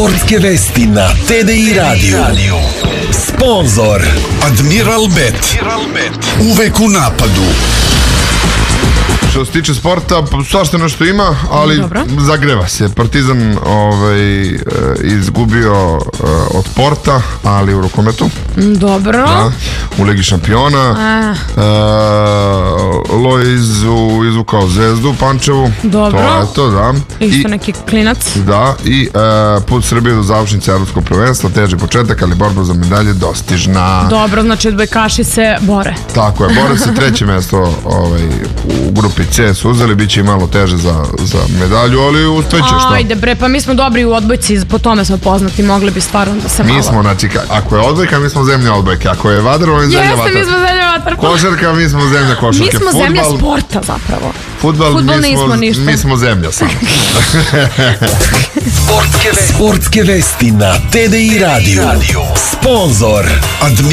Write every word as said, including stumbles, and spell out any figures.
Sportske vesti na T D I Radio. Sponzor Admiral Bet. Uvek u napadu. Što se tiče sporta, svašta nešto ima, ali Dobro. zagreva se. Partizan ovaj, izgubio od Porta, ali u rukometu. Dobro. Da, u Ligi šampiona. Uh, Lojzu izvukao Zvezdu u Pančevu. Dobro. To je to, da. Isto I, neki klinac. Da, i uh, put Srbije do završnice evropskog prvenstva, teži početak, ali borba za medalje dostižna. Dobro, znači odbojkaši se bore. Tako je, bore se treće mesto ovaj, u grupi C su uzeli, bit će i malo teže za, za medalju, ali uspeće što. Ajde bre, pa mi smo dobri u odbojci, po tome smo poznati, mogli bi stvarno da se malo... Mi smo, znači, ako je odbojka, mi smo zemlja odbojke, ako je vaterpolo, mi zemlja vaterpola. Jeste, mi smo zemlja vaterpola. Košarka, mi smo zemlja košarke. Mi smo Fudbal, zemlja sporta zapravo. Fudbal, Fudbal mi, nismo smo, ništa. mi smo zemlja samo. Sportske vesti na T D I Radio. Sponzor Admiral